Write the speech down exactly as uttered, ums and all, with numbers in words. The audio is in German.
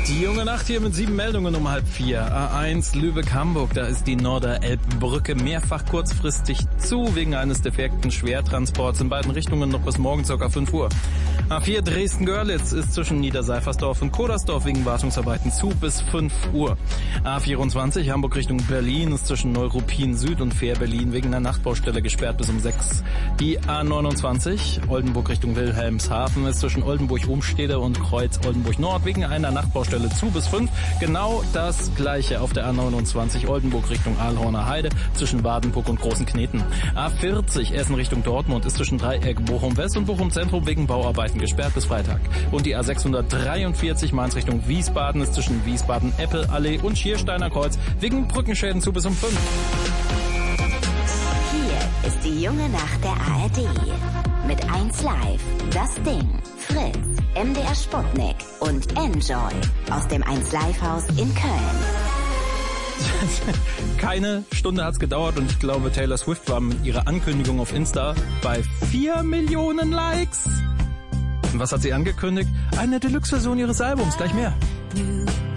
Die junge Nacht hier mit sieben Meldungen um halb vier. A eins Lübeck-Hamburg, da ist die Norderelbbrücke mehrfach kurzfristig zu wegen eines defekten Schwertransports in beiden Richtungen noch bis morgen ca. fünf Uhr. A vier Dresden-Görlitz ist zwischen Niederseifersdorf und Kodersdorf wegen Wartungsarbeiten zu bis fünf Uhr. A vierundzwanzig Hamburg Richtung Berlin ist zwischen Neuruppin Süd und Fähr-Berlin wegen einer Nachtbaustelle gesperrt bis um sechs. Die A neunundzwanzig Oldenburg Richtung Wilhelmshaven ist zwischen Oldenburg-Umstede und Kreuz Oldenburg-Nord wegen einer Nachtbaustelle zu bis fünf. Genau das gleiche auf der A neunundzwanzig Oldenburg Richtung Aalhorner Heide zwischen Wadenburg und Großen Kneten. A vierzig Essen Richtung Dortmund ist zwischen Dreieck Bochum West und Bochum Zentrum wegen Bauarbeiten gesperrt bis Freitag. Und die A sechshundertdreiundvierzig Mainz Richtung Wiesbaden ist zwischen Wiesbaden Eppelallee und Schiersteiner Kreuz wegen Brückenschäden zu bis um fünf. Hier ist die junge Nacht der A R D. Mit eins Live, das Ding, Fritz, M D R Sputnik und Enjoy aus dem eins Live Haus in Köln. Keine Stunde hat's gedauert und ich glaube Taylor Swift war mit ihrer Ankündigung auf Insta bei vier Millionen Likes. Und was hat sie angekündigt? Eine Deluxe-Version ihres Albums, gleich mehr.